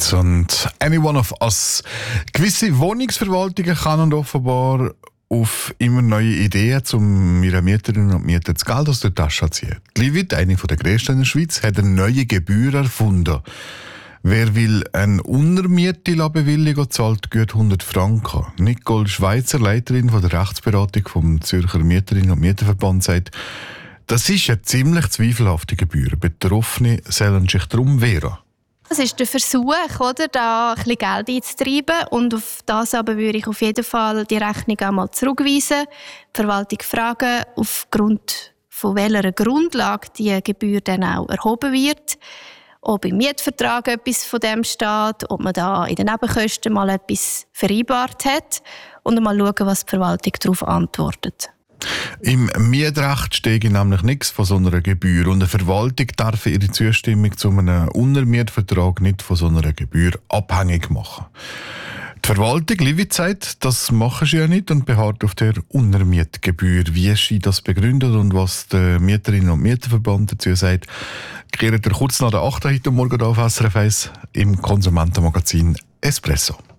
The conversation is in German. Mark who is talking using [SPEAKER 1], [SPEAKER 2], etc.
[SPEAKER 1] und Any One of Us. Gewisse Wohnungsverwaltungen kann offenbar auf immer neue Ideen, um ihren Mieterinnen und Mietern das Geld aus der Tasche zu ziehen. Die Livit, eine der grössten in der Schweiz, hat eine neue Gebühr erfunden. Wer will eine Untermiete bewilligen, zahlt gut 100 Franken. Nicole Schweizer, Leiterin der Rechtsberatung vom Zürcher Mieterinnen und Mieterverband, sagt, das ist eine ziemlich zweifelhafte Gebühr. Betroffene sollen sich darum wehren.
[SPEAKER 2] Das ist der Versuch, oder, da ein bisschen Geld einzutreiben. Und auf das aber würde ich auf jeden Fall die Rechnung einmal zurückweisen. Die Verwaltung fragen, aufgrund von welcher Grundlage die Gebühr dann auch erhoben wird. Ob im Mietvertrag etwas von dem steht, ob man da in den Nebenkosten mal etwas vereinbart hat. Und mal schauen, was die Verwaltung darauf antwortet.
[SPEAKER 1] Im Mietrecht steht nämlich nichts von so einer Gebühr und eine Verwaltung darf ihre Zustimmung zu einem Untermietvertrag nicht von so einer Gebühr abhängig machen. Die Verwaltung, Livit, sagt, das machen sie ja nicht und beharrt auf der Untermietgebühr. Wie sie das begründet und was der Mieterinnen- und Mieterverband dazu sagt, klärt ihr kurz nach der 8. heute Morgen auf SRF 1 im Konsumentenmagazin Espresso.